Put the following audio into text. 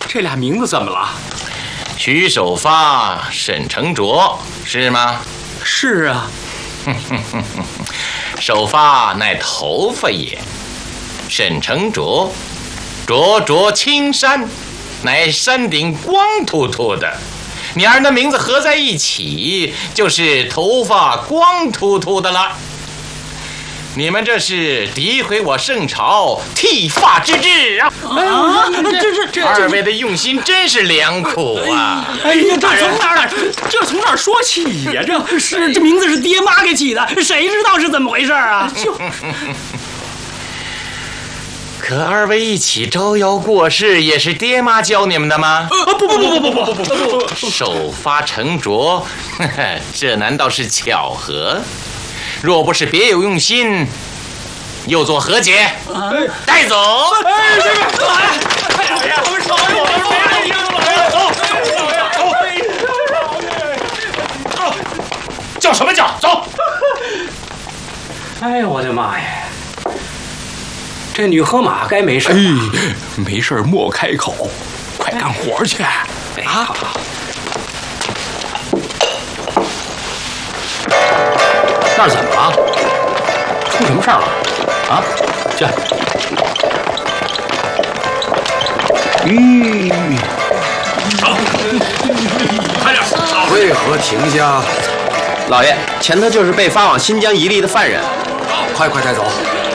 这俩名字怎么了？ 徐守发、沈承卓，是吗？ 是啊。 守发乃头发也，沈承卓，灼灼青山，乃山顶光秃秃的。你二人的名字合在一起，就是头发光秃秃的了。你们这是诋毁我圣朝剃发之制啊！这二位的用心真是良苦啊！ 哎呀，这从哪儿说起呀？这名字是爹妈给起的，谁知道是怎么回事啊？ 可二位一起招摇过市，也是爹妈教你们的吗？不！首发承卓，这难道是巧合？若不是别有用心，又作何解？带走！我们少有叫什么叫？走！ 哎呀，我的妈呀！这女河马该没事。 没事莫开口，快干活去啊！ 那儿怎么了？出什么事儿了？啊，去。 快点！ 为何停下？ 老爷，前头就是被发往新疆伊犁的犯人。 快带走！